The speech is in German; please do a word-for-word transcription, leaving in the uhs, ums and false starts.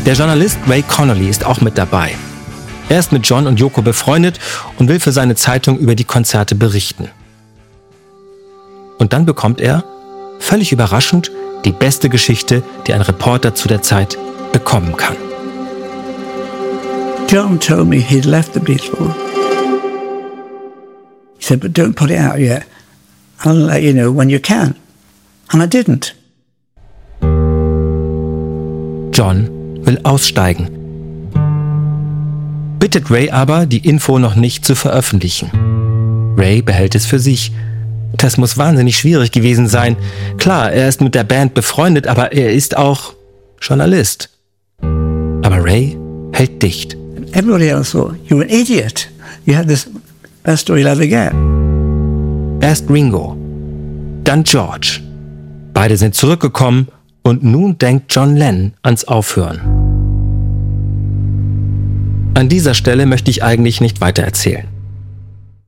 Der Journalist Ray Connolly ist auch mit dabei. Er ist mit John und Yoko befreundet und will für seine Zeitung über die Konzerte berichten. Und dann bekommt er, völlig überraschend, die beste Geschichte, die ein Reporter zu der Zeit bekommen kann. John told me he'd left the Beatles. He said, but don't put it out yet. I'll let you know when you can. And I didn't. John will aussteigen. Bittet Ray aber, die Info noch nicht zu veröffentlichen. Ray behält es für sich. Das muss wahnsinnig schwierig gewesen sein. Klar, er ist mit der Band befreundet, aber er ist auch Journalist. Aber Ray hält dicht. Everybody else thought, you're an idiot. You had this best story you'll ever get. Erst Ringo, dann George. Beide sind zurückgekommen und nun denkt John Lennon ans Aufhören. An dieser Stelle möchte ich eigentlich nicht weiter erzählen.